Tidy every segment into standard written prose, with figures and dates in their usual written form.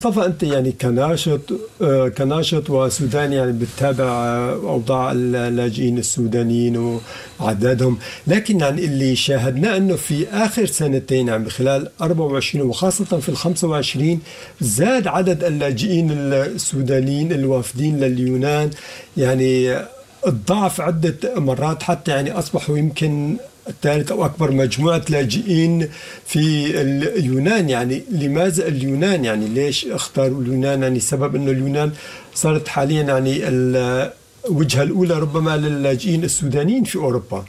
مصطفى، أنت يعني كناشط وسوداني، يعني بتتابع أوضاع اللاجئين السودانيين وعددهم. لكن يعني اللي شاهدناه أنه في آخر سنتين، يعني خلال 24 وخاصة في ال 25، زاد عدد اللاجئين السودانيين الوافدين لليونان، يعني الضعف عدة مرات، حتى يعني أصبحوا يمكن الثالث أو أكبر مجموعة لاجئين في اليونان. يعني لماذا اليونان؟ يعني ليش اختاروا اليونان؟ يعني سبب أنه اليونان صارت حاليا يعني الوجهة الأولى ربما للاجئين السودانيين في أوروبا.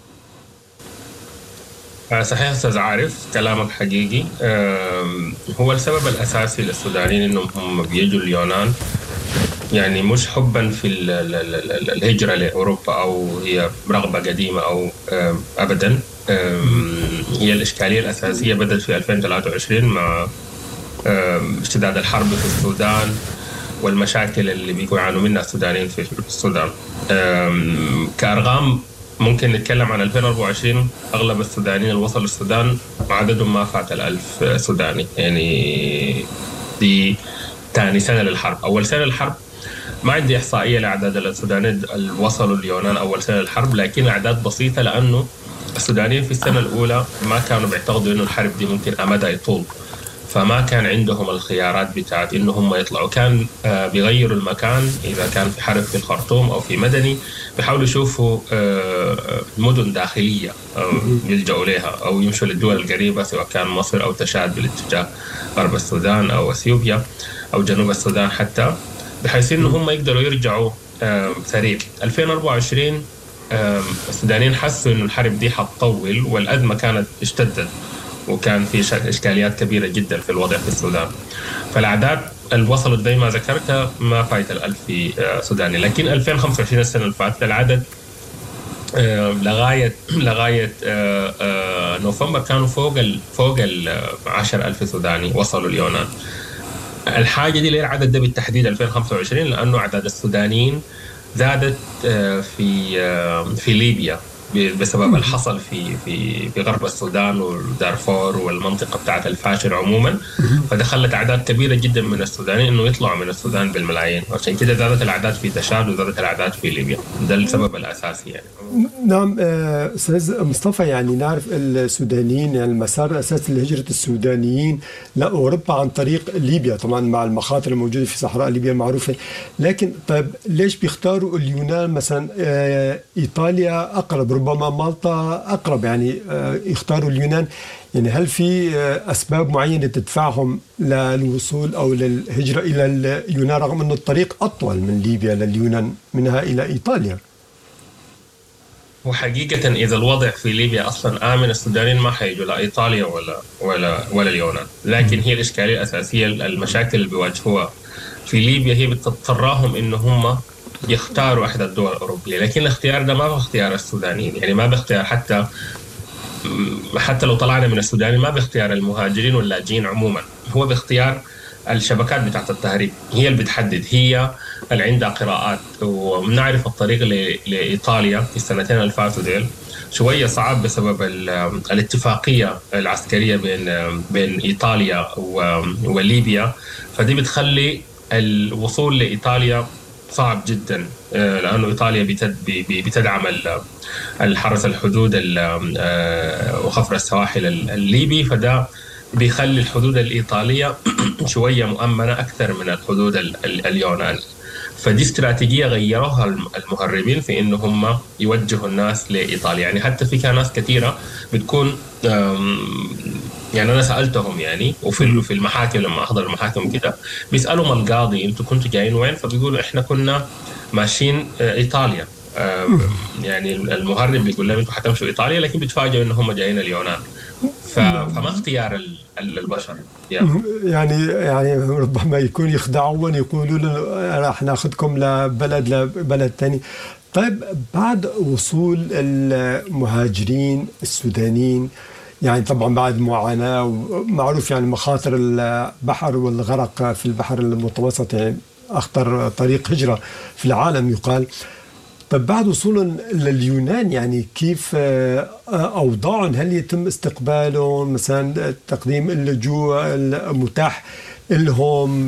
صحيح أستاذ عارف، كلامك حقيقي. هو السبب الأساسي للسودانيين إنهم هم بيجوا اليونان، يعني مش حبا في الهجرة لأوروبا أو هي رغبة قديمة أو أبدا. هي الإشكالية الأساسية بدأت في 2023 مع اشتداد الحرب في السودان والمشاكل اللي بيكون يعانوا منها السودانيين في السودان. كأرقام ممكن نتكلم عن 2024، أغلب السودانيين اللي وصلوا السودان عددهم ما فات 1000 سوداني. يعني دي ثاني سنة للحرب. أول سنة للحرب ما عندي إحصائية لأعداد السودانيين اللي وصلوا اليونان أول سنة للحرب، لكن أعداد بسيطة، لأنه السودانيين في السنة الأولى ما كانوا بيعتقدوا إنه الحرب دي ممكن أمدها يطول، فما كان عندهم الخيارات بتاعت إنه هم يطلعوا. كان بيغيروا المكان، إذا كان في حرب في الخرطوم أو في مدني بيحاولوا يشوفوا مدن داخلية يلجأوا لها، أو يمشوا للدول القريبة سواء كان مصر أو تشاد بالاتجاه غرب السودان أو أثيوبيا أو جنوب السودان حتى، بحيث إنه هم يقدروا يرجعوا سريع. 2024 السودانيين حسوا إنه الحرب دي حتطول والأزمة كانت اشتدت، وكان في إشكاليات كبيرة جدا في الوضع في السودان، فالأعداد اللي وصلت زي ما ذكرت ما فايت 1000 في سوداني. لكن 2025 السنة اللي فاتت العدد لغاية نوفمبر كانوا فوق ال 10,000 سوداني وصلوا اليونان. الحاجة دي ليه العدد ده بالتحديد 2025؟ لأنه أعداد السودانيين زادت في ليبيا بسبب الحصل في غرب السودان ودارفور والمنطقة بتاعت الفاشر عموما، فدخلت أعداد كبيرة جدا من السودانيين إنه يطلعوا من السودان بالملايين، عشان كده زادت الأعداد في تشاد وزادت الأعداد في ليبيا. ده السبب الأساسي يعني. نعم أستاذ مصطفى، يعني نعرف السودانيين، يعني المسار الأساسي لهجرة السودانيين لأوروبا عن طريق ليبيا، طبعا مع المخاطر الموجودة في صحراء ليبيا المعروفة. لكن طيب ليش بيختاروا اليونان مثلا؟ إيطاليا أقرب، ربما مالطا أقرب، يعني يختاروا اليونان. يعني هل في أسباب معينة تدفعهم للوصول أو للهجرة إلى اليونان رغم أن الطريق أطول من ليبيا لليونان منها إلى إيطاليا؟ وحقيقة إذا الوضع في ليبيا أصلا آمن، السودانيين ما حيجوا لا إيطاليا ولا اليونان. لكن هي الإشكالية الأساسية، المشاكل اللي بيواجهوها في ليبيا هي بتضطرهم إنه هم يختاروا أحد الدول الأوروبية، لكن الاختيار ده ما هو اختيار السودانيين، يعني ما باختيار حتى لو طلعنا من السودان ما باختيار المهاجرين واللاجئين عموما، هو باختيار الشبكات بتاعت التهريب. هي اللي بتحدد، هي اللي عندها قراءات. وبنعرف الطريق لإيطاليا في السنتين اللي فاتوا ديل شوية صعب بسبب الاتفاقية العسكرية بين إيطاليا وليبيا، فدي بتخلي الوصول لإيطاليا صعب جدا، لأنه إيطاليا بتدعم الحرس الحدود وخفر السواحل الليبي، فده بيخلي الحدود الإيطالية شوية مؤمنة أكثر من الحدود اليوناني. فدي استراتيجية غيروها المهربين في إنه هم يوجهوا الناس لإيطاليا. يعني حتى في ناس كثيرة بتكون، يعني أنا سألتهم يعني، وفي المحاكم لما أحضر المحاكم كده بيسألهم القاضي أنتوا كنتوا جايين وين؟ فبيقولوا إحنا كنا ماشيين إيطاليا. يعني المهرب بيقول لهم أنتوا حتمشوا إيطاليا، لكن بيتفاجئوا إن هم جايين اليونان. فما اختيار البشر يعني ربما يكون يخدعون، يقولوا له راح ناخذكم لبلد ثاني. طيب بعد وصول المهاجرين السودانيين، يعني طبعا بعد معاناة ومعروف يعني مخاطر البحر والغرق في البحر المتوسط، يعني أخطر طريق هجرة في العالم يقال. طيب بعد وصولهم لليونان، يعني كيف أوضاعهم؟ هل يتم استقبالهم مثلا، تقديم اللجوء المتاح لهم؟